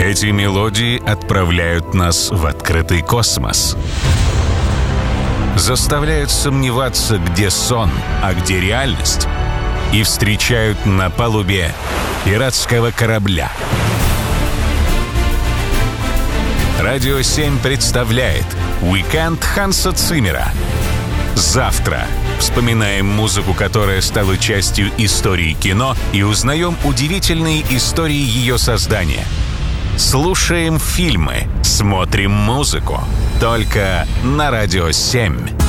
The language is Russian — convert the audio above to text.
Эти мелодии отправляют нас в открытый космос. Заставляют сомневаться, где сон, а где реальность. И встречают на палубе пиратского корабля. Радио 7 представляет «Уикенд Ханса Циммера». Завтра вспоминаем музыку, которая стала частью истории кино, и узнаем удивительные истории ее создания. Слушаем фильмы, смотрим музыку. Только на Радио 7.